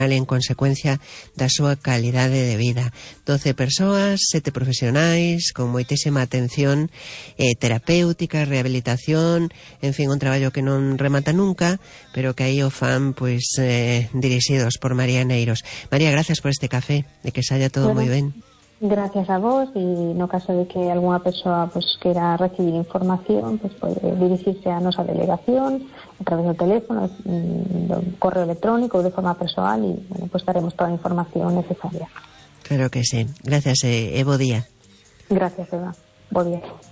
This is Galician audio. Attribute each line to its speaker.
Speaker 1: e en consecuencia da súa calidade de vida. 12 persoas, 7 profesionais con moitísima atención terapéutica, rehabilitación, en fin, un traballo que non remata nunca, pero que aí o fan pois dirixidos por María Neiros. María, gracias por este café, de que saia todo moi ben.
Speaker 2: Gracias a vos, y no caso de que algunha persoa pues queira recibir información, pues pode dirigirse a nosa delegación a través do teléfono, do correo electrónico ou de forma persoal, e bueno, pues daremos toda a información necesaria.
Speaker 1: Claro que sí. Gracias, bo día.
Speaker 2: Gracias, Eva. Bo día.